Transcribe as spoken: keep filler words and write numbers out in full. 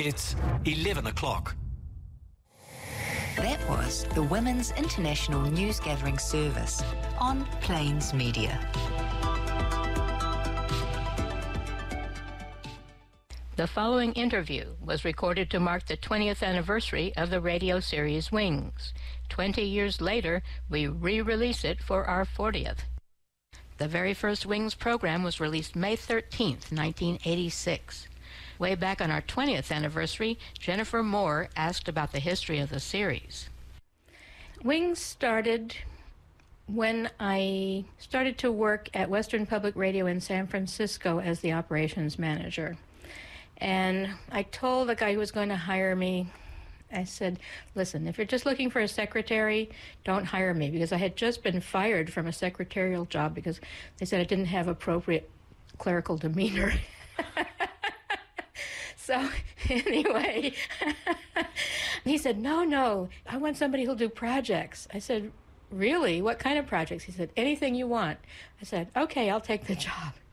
It's eleven o'clock. That was the Women's International News Gathering Service on Plains Media. The following interview was recorded to mark the twentieth anniversary of the radio series Wings. Twenty years later, we re-release it for our fortieth. The very first Wings program was released May thirteenth, nineteen eighty-six. Way back on our twentieth anniversary, Jennifer Moore asked about the history of the series. Wings started when I started to work at Western Public Radio in San Francisco as the operations manager. And I told the guy who was going to hire me, I said, listen, if you're just looking for a secretary, don't hire me, because I had just been fired from a secretarial job because they said I didn't have appropriate clerical demeanor. So anyway, he said, no, no, I want somebody who'll do projects. I said, really? What kind of projects? He said, anything you want. I said, okay, I'll take the job.